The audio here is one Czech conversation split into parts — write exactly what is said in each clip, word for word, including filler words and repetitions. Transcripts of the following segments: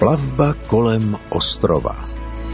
Plavba kolem ostrova.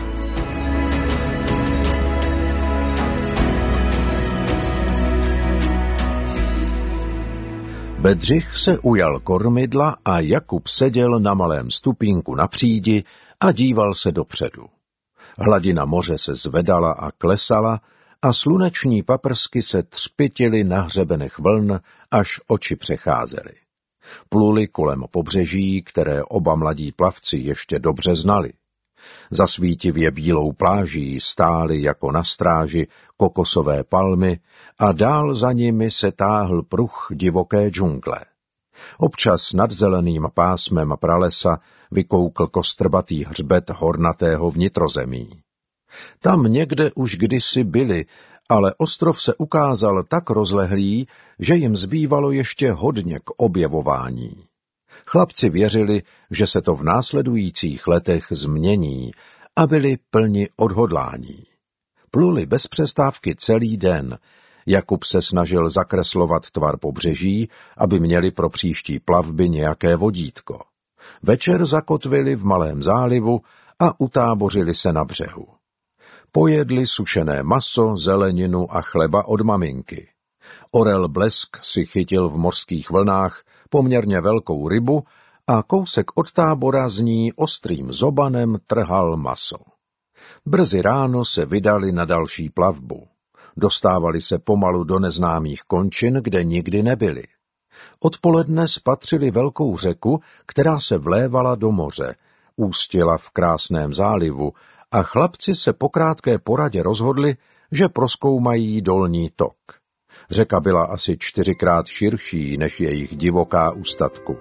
Bedřich se ujal kormidla a Jakub seděl na malém stupínku na přídi a díval se dopředu. Hladina moře se zvedala a klesala a sluneční paprsky se třpytily na hřebenech vln, až oči přecházely. Pluli kolem pobřeží, které oba mladí plavci ještě dobře znali. Za svítivě bílou pláží stály jako na stráži kokosové palmy a dál za nimi se táhl pruh divoké džungle. Občas nad zeleným pásmem pralesa vykoukl kostrbatý hřbet hornatého vnitrozemí. Tam někde už kdysi byli, ale ostrov se ukázal tak rozlehlý, že jim zbývalo ještě hodně k objevování. Chlapci věřili, že se to v následujících letech změní a byli plni odhodlání. Pluli bez přestávky celý den. Jakub se snažil zakreslovat tvar pobřeží, aby měli pro příští plavby nějaké vodítko. Večer zakotvili v malém zálivu a utábořili se na břehu. Pojedli sušené maso, zeleninu a chleba od maminky. Orel Blesk si chytil v mořských vlnách poměrně velkou rybu a kousek od tábora z ní ostrým zobanem trhal maso. Brzy ráno se vydali na další plavbu. Dostávali se pomalu do neznámých končin, kde nikdy nebyli. Odpoledne spatřili velkou řeku, která se vlévala do moře, ústila v krásném zálivu a chlapci se po krátké poradě rozhodli, že prozkoumají dolní tok. Řeka byla asi čtyřikrát širší než jejich divoká ústatku.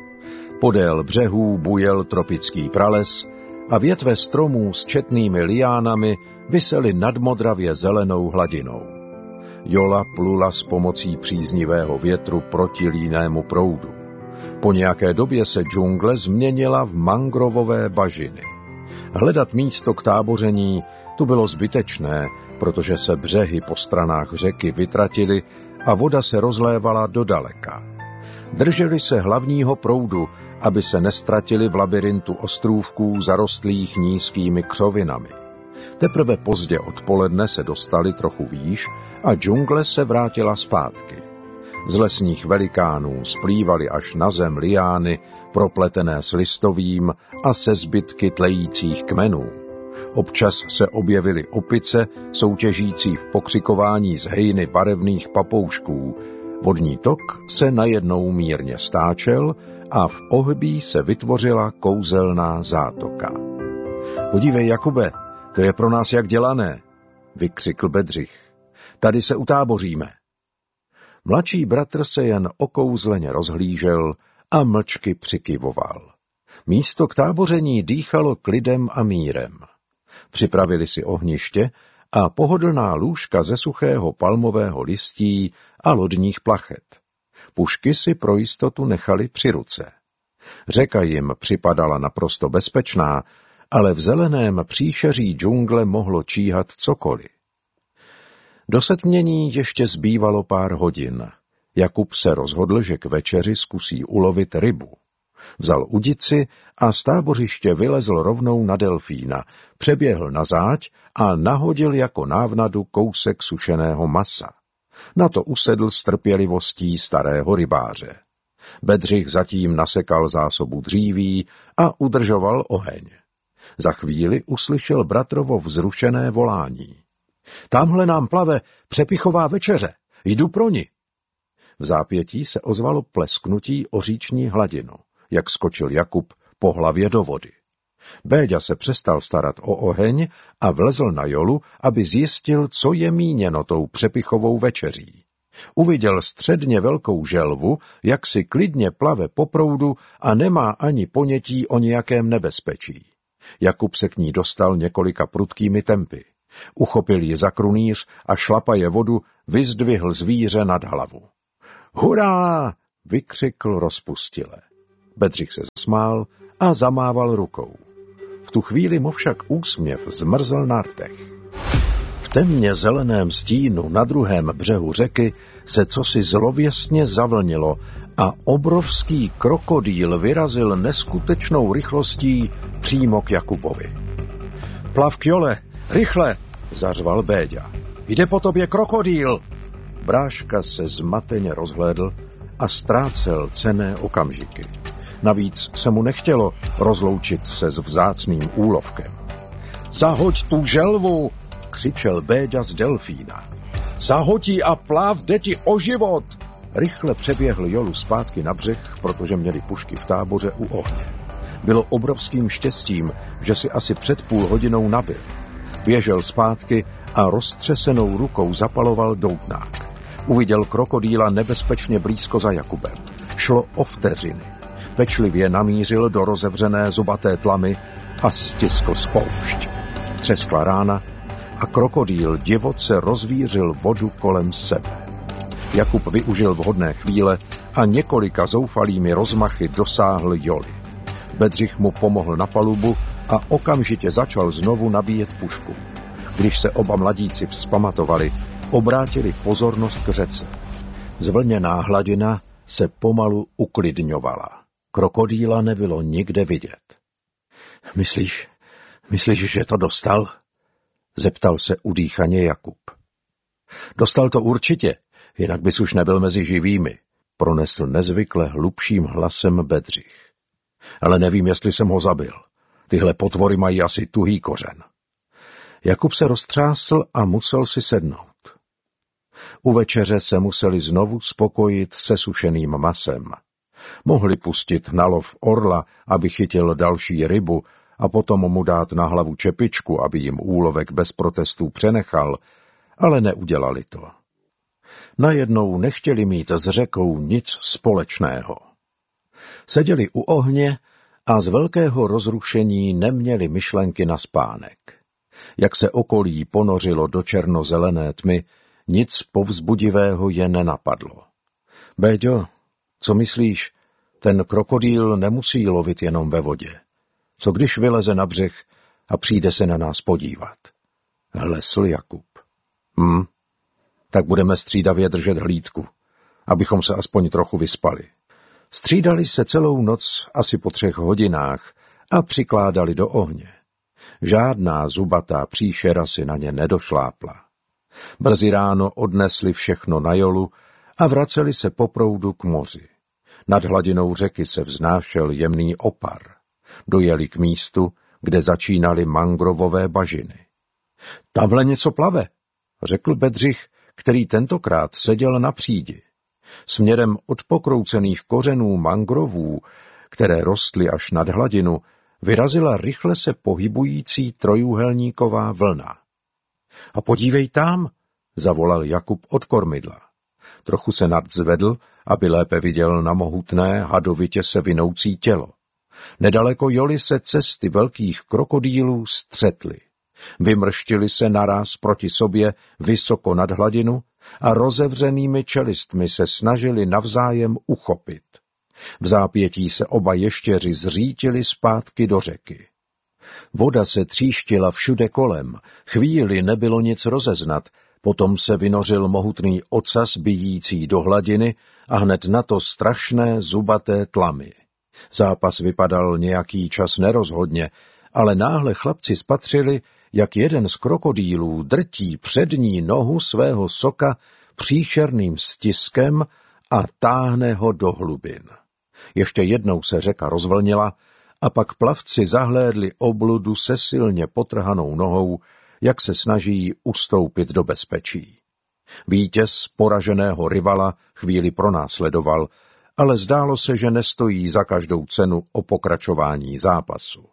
Podél břehů bujel tropický prales a větve stromů s četnými liánami visely nad modravě zelenou hladinou. Jola plula s pomocí příznivého větru proti línému proudu. Po nějaké době se džungle změnila v mangrovové bažiny. Hledat místo k táboření tu bylo zbytečné, protože se břehy po stranách řeky vytratily a voda se rozlévala do daleka. Drželi se hlavního proudu, aby se nestratili v labirintu ostrůvků zarostlých nízkými křovinami. Teprve pozdě odpoledne se dostali trochu výš a džungle se vrátila zpátky. Z lesních velikánů splývaly až na zem liány, propletené s listovým a se zbytky tlejících kmenů. Občas se objevily opice, soutěžící v pokřikování z hejny barevných papoušků. Vodní tok se najednou mírně stáčel a v ohbí se vytvořila kouzelná zátoka. Podívej, Jakube, to je pro nás jak dělané, vykřikl Bedřich. Tady se utáboříme. Mladší bratr se jen okouzleně rozhlížel a mlčky přikyvoval. Místo k táboření dýchalo klidem a mírem. Připravili si ohniště a pohodlná lůžka ze suchého palmového listí a lodních plachet. Pušky si pro jistotu nechali při ruce. Řeka jim připadala naprosto bezpečná, ale v zeleném příšeří džungle mohlo číhat cokoliv. Do setmění ještě zbývalo pár hodin. Jakub se rozhodl, že k večeři zkusí ulovit rybu. Vzal udici a z tábořiště vylezl rovnou na delfína, přeběhl na záď a nahodil jako návnadu kousek sušeného masa. Na to usedl s trpělivostí starého rybáře. Bedřich zatím nasekal zásobu dříví a udržoval oheň. Za chvíli uslyšel bratrovo vzrušené volání. Tamhle nám plave přepichová večeře, jdu pro ni. V zápětí se ozvalo plesknutí o říční hladinu, jak skočil Jakub po hlavě do vody. Béďa se přestal starat o oheň a vlezl na jolu, aby zjistil, co je míněno tou přepichovou večeří. Uviděl středně velkou želvu, jak si klidně plave po proudu a nemá ani ponětí o nějakém nebezpečí. Jakub se k ní dostal několika prudkými tempy. Uchopil ji za krunýř a šlapaje vodu vyzdvihl zvíře nad hlavu. Hurá! Vykřikl rozpustile. Bedřich se zasmál a zamával rukou. V tu chvíli mu však úsměv zmrzl na rtech. V temně zeleném stínu na druhém břehu řeky se cosi zlověstně zavlnilo a obrovský krokodýl vyrazil neskutečnou rychlostí přímo k Jakubovi. Plav k Jole, rychle, zařval Béďa. Jde po tobě krokodýl. Bráška se zmateně rozhlédl a ztrácel cenné okamžiky. Navíc se mu nechtělo rozloučit se s vzácným úlovkem. Zahoď tu želvu, křičel Béďa z delfína. Zahodí a pláv, jde ti o život. Rychle přeběhl Jolu zpátky na břeh, protože měli pušky v táboře u ohně. Bylo obrovským štěstím, že si asi před půl hodinou nabil. Běžel zpátky a roztřesenou rukou zapaloval doutnák. Uviděl krokodýla nebezpečně blízko za Jakubem. Šlo o vteřiny. Pečlivě namířil do rozevřené zubaté tlamy a stiskl spoušť. Třeskla rána a krokodýl divoce rozvířil vodu kolem sebe. Jakub využil vhodné chvíle a několika zoufalými rozmachy dosáhl Joly. Bedřich mu pomohl na palubu a okamžitě začal znovu nabíjet pušku. Když se oba mladíci vzpamatovali, obrátili pozornost k řece. Zvlněná hladina se pomalu uklidňovala. Krokodýla nebylo nikde vidět. Myslíš, myslíš, že to dostal? Zeptal se udýchaně Jakub. Dostal to určitě, jinak bys už nebyl mezi živými, pronesl nezvykle hlubším hlasem Bedřich. Ale nevím, jestli jsem ho zabil. Tyhle potvory mají asi tuhý kořen. Jakub se roztřásl a musel si sednout. U večeře se museli znovu spokojit se sušeným masem. Mohli pustit na lov orla, aby chytil další rybu, a potom mu dát na hlavu čepičku, aby jim úlovek bez protestů přenechal, ale neudělali to. Najednou nechtěli mít s řekou nic společného. Seděli u ohně a z velkého rozrušení neměli myšlenky na spánek. Jak se okolí ponořilo do černozelené tmy, nic povzbudivého je nenapadlo. Béďo, co myslíš, ten krokodýl nemusí lovit jenom ve vodě. Co když vyleze na břeh a přijde se na nás podívat? Hlesl Jakub. Hm, tak budeme střídavě držet hlídku, abychom se aspoň trochu vyspali. Střídali se celou noc asi po třech hodinách a přikládali do ohně. Žádná zubatá příšera si na ně nedošlápla. Brzy ráno odnesli všechno na Jolu a vraceli se po proudu k moři. Nad hladinou řeky se vznášel jemný opar. Dojeli k místu, kde začínaly mangrovové bažiny. Tamhle něco plave, řekl Bedřich, který tentokrát seděl na přídi. Směrem od pokroucených kořenů mangrovů, které rostly až nad hladinu, vyrazila rychle se pohybující trojúhelníková vlna. A podívej tam, zavolal Jakub od kormidla. Trochu se nadzvedl, aby lépe viděl na mohutné, hadovitě se vinoucí tělo. Nedaleko Joly se cesty velkých krokodýlů střetly. Vymrštili se naráz proti sobě vysoko nad hladinu a rozevřenými čelistmi se snažili navzájem uchopit. V zápětí se oba ještěři zřítili zpátky do řeky. Voda se tříštila všude kolem, chvíli nebylo nic rozeznat, potom se vynořil mohutný ocas bijící do hladiny a hned na to strašné zubaté tlamy. Zápas vypadal nějaký čas nerozhodně, ale náhle chlapci spatřili, jak jeden z krokodýlů drtí přední nohu svého soka příšerným stiskem a táhne ho do hlubin. Ještě jednou se řeka rozvlnila a pak plavci zahlédli obludu se silně potrhanou nohou, jak se snaží ustoupit do bezpečí. Vítěz poraženého rivala chvíli pronásledoval, ale zdálo se, že nestojí za každou cenu o pokračování zápasu.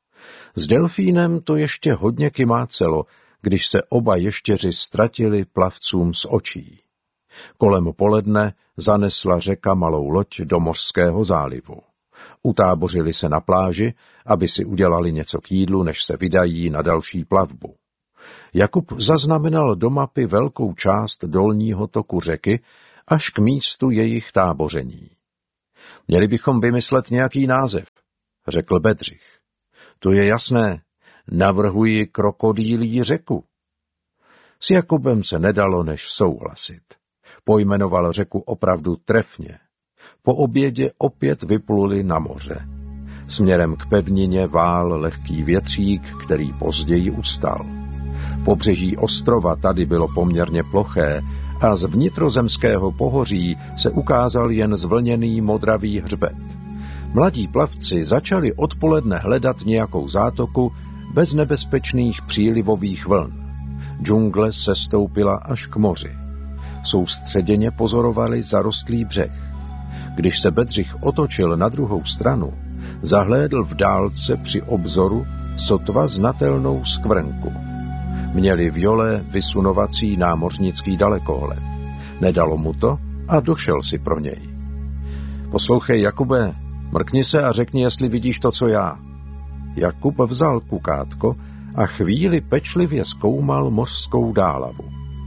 S delfínem to ještě hodně kymácelo, když se oba ještěři ztratili plavcům z očí. Kolem poledne zanesla řeka malou loď do mořského zálivu. Utábořili se na pláži, aby si udělali něco k jídlu, než se vydají na další plavbu. Jakub zaznamenal do mapy velkou část dolního toku řeky až k místu jejich táboření. Měli bychom vymyslet nějaký název, řekl Bedřich. To je jasné, navrhuji krokodýlí řeku. S Jakubem se nedalo než souhlasit. Pojmenoval řeku opravdu trefně. Po obědě opět vypluli na moře. Směrem k pevnině vál lehký větřík, který později ustal. Pobřeží ostrova tady bylo poměrně ploché a z vnitrozemského pohoří se ukázal jen zvlněný modravý hřbet. Mladí plavci začali odpoledne hledat nějakou zátoku bez nebezpečných přílivových vln. Džungle se stoupila až k moři. Soustředěně pozorovali zarostlý břeh. Když se Bedřich otočil na druhou stranu, zahlédl v dálce při obzoru sotva znatelnou skvrnku. Měli Viole vysunovací námořnický dalekohled. Nedalo mu to a došel si pro něj. Poslouchej, Jakube, mrkni se a řekni, jestli vidíš to, co já. Jakub vzal kukátko a chvíli pečlivě zkoumal mořskou dálavu.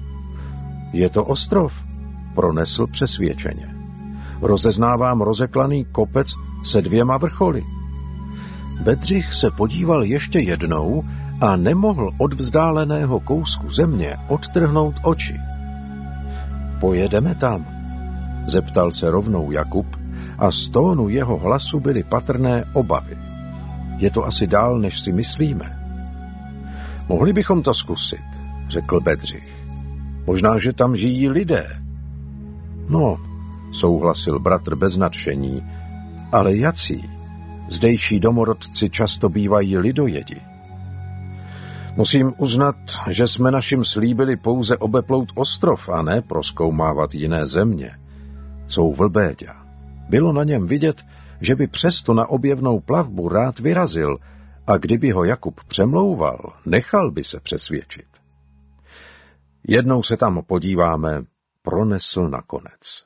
Je to ostrov, pronesl přesvědčeně. Rozeznávám rozeklaný kopec se dvěma vrcholy. Bedřich se podíval ještě jednou a nemohl od vzdáleného kousku země odtrhnout oči. Pojedeme tam, zeptal se rovnou Jakub a z tónu jeho hlasu byly patrné obavy. Je to asi dál, než si myslíme. Mohli bychom to zkusit, řekl Bedřich. Možná, že tam žijí lidé. No, souhlasil bratr bez nadšení, ale jací? Zdejší domorodci často bývají lidojedi. Musím uznat, že jsme našim slíbili pouze obeplout ostrov a ne prozkoumávat jiné země. Couvl Béďa. Bylo na něm vidět, že by přesto na objevnou plavbu rád vyrazil a kdyby ho Jakub přemlouval, nechal by se přesvědčit. Jednou se tam podíváme, pronesl nakonec.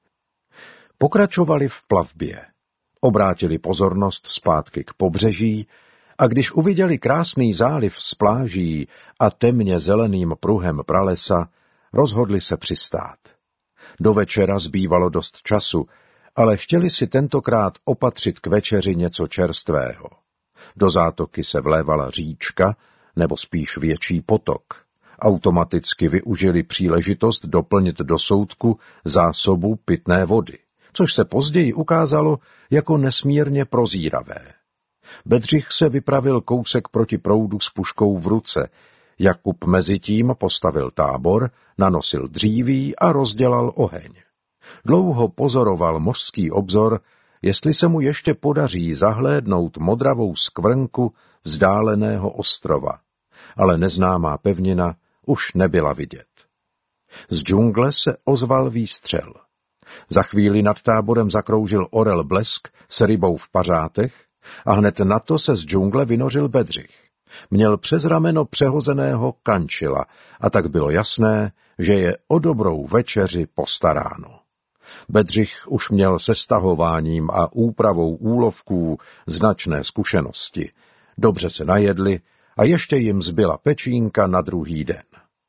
Pokračovali v plavbě. Obrátili pozornost zpátky k pobřeží a když uviděli krásný záliv z pláží a temně zeleným pruhem pralesa, rozhodli se přistát. Do večera zbývalo dost času, ale chtěli si tentokrát opatřit k večeři něco čerstvého. Do zátoky se vlévala říčka, nebo spíš větší potok. Automaticky využili příležitost doplnit do soudku zásobu pitné vody, což se později ukázalo jako nesmírně prozíravé. Bedřich se vypravil kousek proti proudu s puškou v ruce. Jakub mezitím postavil tábor, nanosil dříví a rozdělal oheň. Dlouho pozoroval mořský obzor, jestli se mu ještě podaří zahlédnout modravou skvrnku vzdáleného ostrova, ale neznámá pevnina už nebyla vidět. Z džungle se ozval výstřel. Za chvíli nad táborem zakroužil orel blesk s rybou v pařátech a hned na to se z džungle vynořil Bedřich. Měl přes rameno přehozeného kančila a tak bylo jasné, že je o dobrou večeři postaráno. Bedřich už měl se stahováním a úpravou úlovků značné zkušenosti. Dobře se najedli a ještě jim zbyla pečínka na druhý den.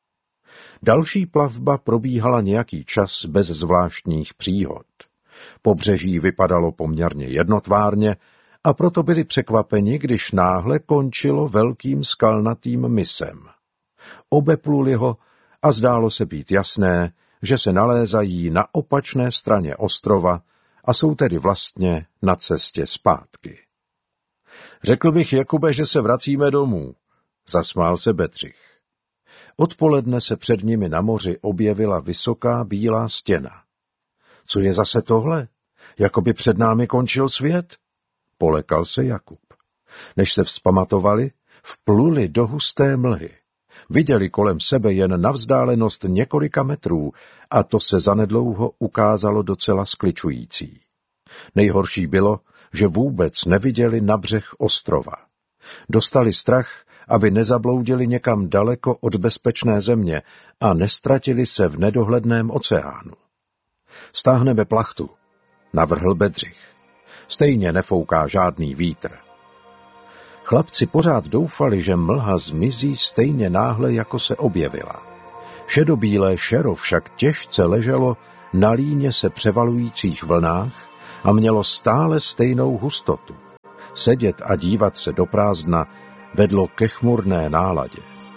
Další plavba probíhala nějaký čas bez zvláštních příhod. Pobřeží vypadalo poměrně jednotvárně a proto byli překvapeni, když náhle končilo velkým skalnatým mysem. Obepluli ho a zdálo se být jasné, že se nalézají na opačné straně ostrova a jsou tedy vlastně na cestě zpátky. Řekl bych, Jakube, že se vracíme domů, zasmál se Bedřich. Odpoledne se před nimi na moři objevila vysoká bílá stěna. Co je zase tohle? Jakoby před námi končil svět? Polekal se Jakub. Než se vzpamatovali, vpluli do husté mlhy. Viděli kolem sebe jen na vzdálenost několika metrů a to se zanedlouho ukázalo docela skličující. Nejhorší bylo, že vůbec neviděli na břeh ostrova. Dostali strach, aby nezabloudili někam daleko od bezpečné země a nestratili se v nedohledném oceánu. Stáhneme plachtu, navrhl Bedřich. Stejně nefouká žádný vítr. Chlapci pořád doufali, že mlha zmizí stejně náhle, jako se objevila. Šedobílé šero však těžce leželo na líně se převalujících vlnách a mělo stále stejnou hustotu. Sedět a dívat se do prázdna vedlo ke chmurné náladě.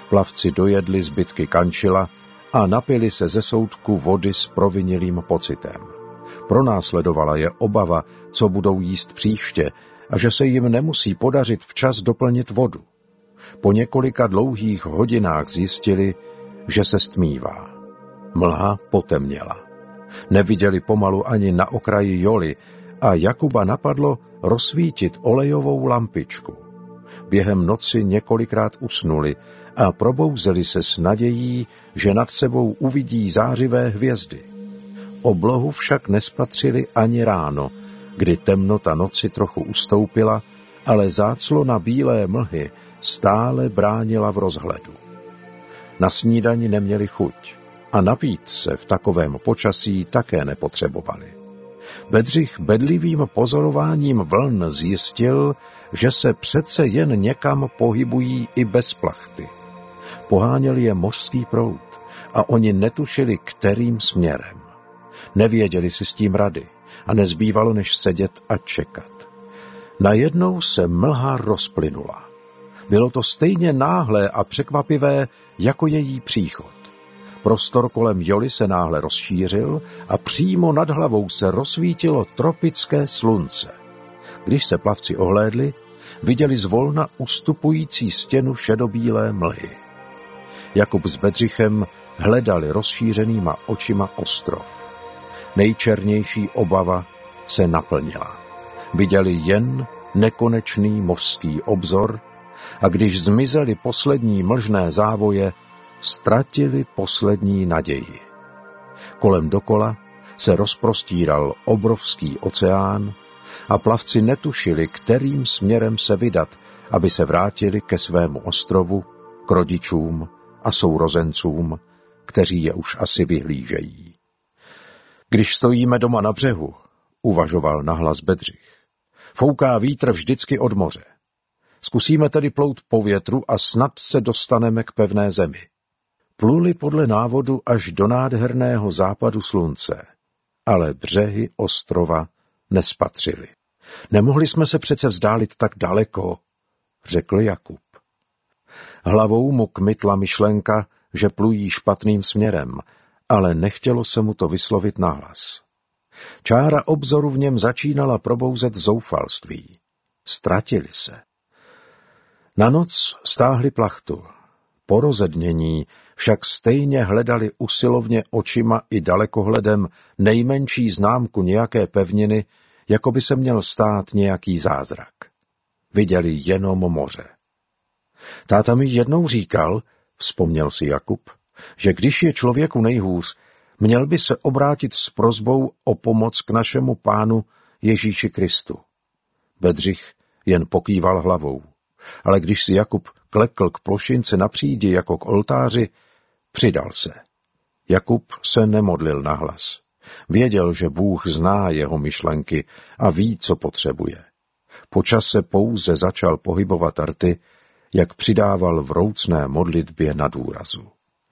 Plavci dojedli zbytky kančila a napili se ze soudku vody s provinilým pocitem. Pronásledovala je obava, co budou jíst příště a že se jim nemusí podařit včas doplnit vodu. Po několika dlouhých hodinách zjistili, že se stmívá. Mlha potemněla. Neviděli pomalu ani na okraji joly a Jakuba napadlo rozsvítit olejovou lampičku. Během noci několikrát usnuli a probouzeli se s nadějí, že nad sebou uvidí zářivé hvězdy. Oblohu však nespatřili ani ráno, kdy temnota noci trochu ustoupila, ale záclona bílé mlhy stále bránila v rozhledu. Na snídani neměli chuť a napít se v takovém počasí také nepotřebovali. Bedřich bedlivým pozorováním vln zjistil, že se přece jen někam pohybují i bez plachty. Poháněl je mořský proud a oni netušili, kterým směrem. Nevěděli si s tím rady a nezbývalo, než sedět a čekat. Najednou se mlha rozplynula. Bylo to stejně náhlé a překvapivé, jako její příchod. Prostor kolem joly se náhle rozšířil a přímo nad hlavou se rozsvítilo tropické slunce. Když se plavci ohlédli, viděli zvolna ustupující stěnu šedobílé mlhy. Jakub s Bedřichem hledali rozšířenýma očima ostrov. Nejčernější obava se naplnila. Viděli jen nekonečný mořský obzor a když zmizely poslední mlžné závoje, ztratili poslední naději. Kolem dokola se rozprostíral obrovský oceán a plavci netušili, kterým směrem se vydat, aby se vrátili ke svému ostrovu, k rodičům a sourozencům, kteří je už asi vyhlížejí. Když stojíme doma na břehu, uvažoval nahlas Bedřich, fouká vítr vždycky od moře. Zkusíme tedy plout po větru a snad se dostaneme k pevné zemi. Pluli podle návodu až do nádherného západu slunce, ale břehy ostrova nespatřili. Nemohli jsme se přece vzdálit tak daleko, řekl Jakub. Hlavou mu kmitla myšlenka, že plují špatným směrem, ale nechtělo se mu to vyslovit nahlas. Čára obzoru v něm začínala probouzet zoufalství. Ztratili se. Na noc stáhli plachtu. Po rozednění však stejně hledali usilovně očima i dalekohledem nejmenší známku nějaké pevniny, jako by se měl stát nějaký zázrak. Viděli jenom moře. Táta mi jednou říkal, vzpomněl si Jakub, že když je člověku nejhůř, měl by se obrátit s prosbou o pomoc k našemu Pánu Ježíši Kristu. Bedřich jen pokýval hlavou, ale když si Jakub klekl k plošince na přídi jako k oltáři, přidal se. Jakub se nemodlil nahlas. Věděl, že Bůh zná jeho myšlenky a ví, co potřebuje. Po čase pouze začal pohybovat rty, jak přidával vroucné modlitbě na důrazu.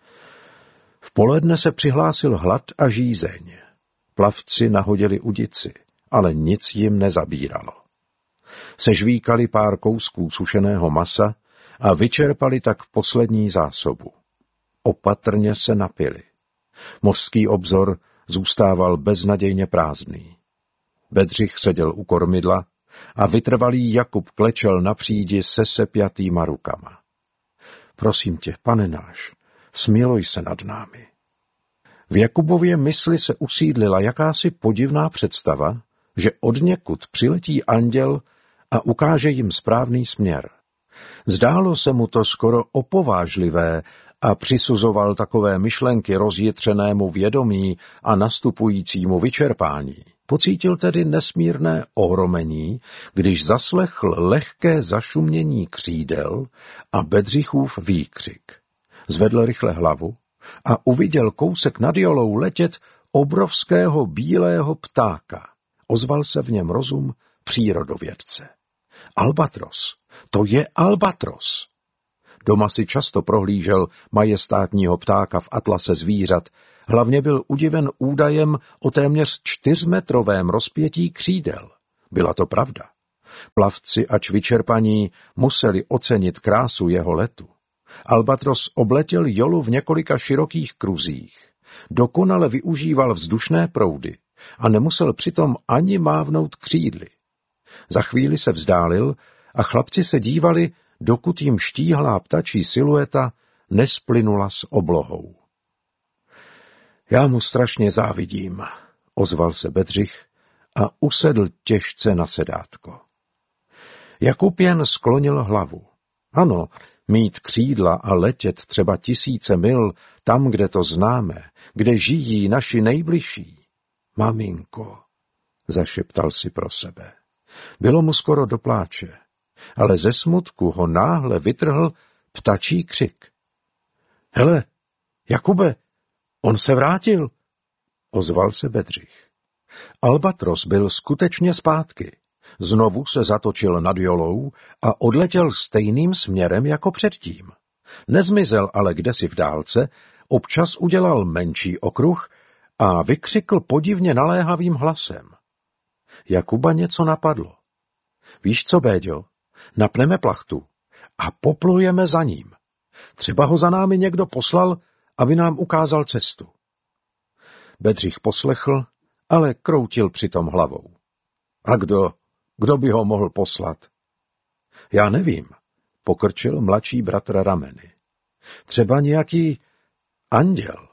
V poledne se přihlásil hlad a žízeň. Plavci nahodili udici, ale nic jim nezabíralo. Sežvíkali pár kousků sušeného masa a vyčerpali tak poslední zásobu. Opatrně se napili. Mořský obzor zůstával beznadějně prázdný. Bedřich seděl u kormidla a vytrvalý Jakub klečel na přídi se sepjatýma rukama. Prosím tě, Pane náš, smiluj se nad námi. V Jakubově mysli se usídlila jakási podivná představa, že odněkud přiletí anděl a ukáže jim správný směr. Zdálo se mu to skoro opovážlivé a přisuzoval takové myšlenky rozjitřenému vědomí a nastupujícímu vyčerpání. Pocítil tedy nesmírné ohromení, když zaslechl lehké zašumění křídel a Bedřichův výkřik. Zvedl rychle hlavu a uviděl kousek nad jolou letět obrovského bílého ptáka. Ozval se v něm rozum přírodovědce. Albatros, to je albatros. Doma si často prohlížel majestátního ptáka v atlase zvířat, hlavně byl udiven údajem o téměř čtyřmetrovém rozpětí křídel. Byla to pravda. Plavci ač vyčerpaní museli ocenit krásu jeho letu. Albatros obletěl Jolu v několika širokých kruzích, dokonale využíval vzdušné proudy a nemusel přitom ani mávnout křídly. Za chvíli se vzdálil a chlapci se dívali, dokud jim štíhlá ptačí silueta nesplynula s oblohou. Já mu strašně závidím, ozval se Bedřich a usedl těžce na sedátko. Jakub jen sklonil hlavu. Ano, mít křídla a letět třeba tisíce mil tam, kde to známe, kde žijí naši nejbližší. Maminko, zašeptal si pro sebe. Bylo mu skoro do pláče, ale ze smutku ho náhle vytrhl ptačí křik. Hele, Jakube, on se vrátil, ozval se Bedřich. Albatros byl skutečně zpátky. Znovu se zatočil nad Jolou a odletěl stejným směrem jako předtím. Nezmizel ale kdesi v dálce, občas udělal menší okruh a vykřikl podivně naléhavým hlasem. Jakuba něco napadlo. Víš co, Béďo, napneme plachtu a poplujeme za ním. Třeba ho za námi někdo poslal, aby nám ukázal cestu. Bedřich poslechl, ale kroutil přitom hlavou. A kdo, kdo by ho mohl poslat? Já nevím, pokrčil mladší bratr rameny. Třeba nějaký anděl.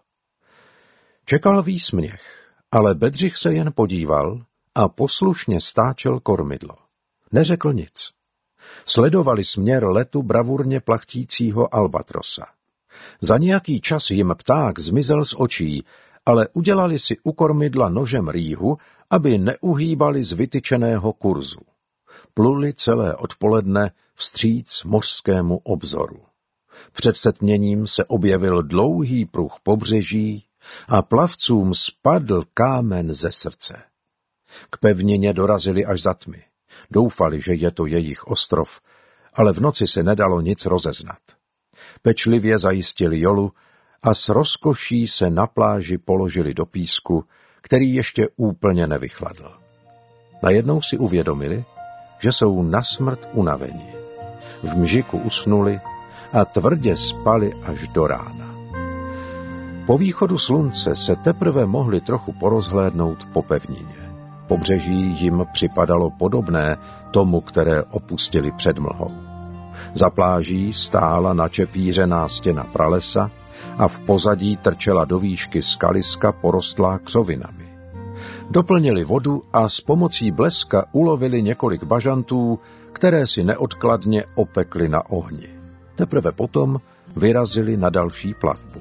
Čekal výsměch, ale Bedřich se jen podíval a poslušně stáčel kormidlo. Neřekl nic. Sledovali směr letu bravurně plachtícího Albatrosa. Za nějaký čas jim pták zmizel z očí, ale udělali si u kormidla nožem rýhu, aby neuhýbali z vytyčeného kurzu. Pluli celé odpoledne vstříc mořskému obzoru. Před setměním se objevil dlouhý pruh pobřeží a plavcům spadl kámen ze srdce. K pevnině dorazili až za tmy. Doufali, že je to jejich ostrov, ale v noci se nedalo nic rozeznat. Pečlivě zajistili Jolu a s rozkoší se na pláži položili do písku, který ještě úplně nevychladl. Najednou si uvědomili, že jsou nasmrt unaveni. V mžiku usnuli a tvrdě spali až do rána. Po východu slunce se teprve mohli trochu porozhlédnout po pevnině. Pobřeží jim připadalo podobné tomu, které opustili před mlhou. Za pláží stála načepířená stěna pralesa a v pozadí trčela do výšky skaliska porostlá křovinami. Doplnili vodu a s pomocí bleska ulovili několik bažantů, které si neodkladně opekli na ohni. Teprve potom vyrazili na další plavbu.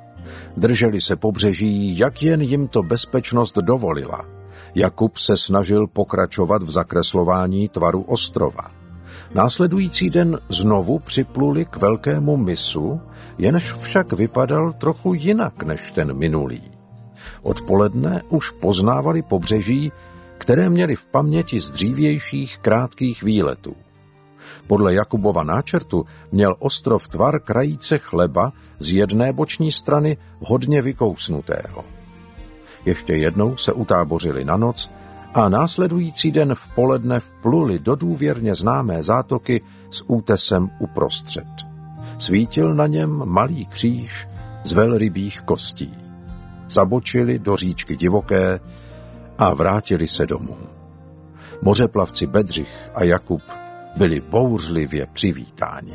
Drželi se pobřeží, jak jen jim to bezpečnost dovolila. Jakub se snažil pokračovat v zakreslování tvaru ostrova. Následující den znovu připluli k velkému mysu, jenž však vypadal trochu jinak než ten minulý. Odpoledne už poznávali pobřeží, které měli v paměti z dřívějších krátkých výletů. Podle Jakubova náčrtu měl ostrov tvar krajíce chleba z jedné boční strany hodně vykousnutého. Ještě jednou se utábořili na noc a následující den v poledne vpluli do důvěrně známé zátoky s útesem uprostřed. Svítil na něm malý kříž z velrybích kostí. Zabočili do říčky divoké a vrátili se domů. Mořeplavci Bedřich a Jakub byli bouřlivě přivítáni.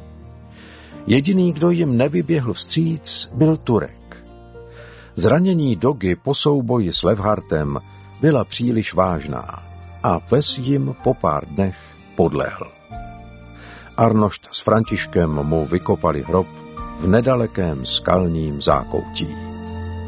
Jediný, kdo jim nevyběhl vstříc, byl Turek. Zranění Dogy po souboji s Levhartem byla příliš vážná a pes jim po pár dnech podlehl. Arnošt s Františkem mu vykopali hrob v nedalekém skalním zákoutí.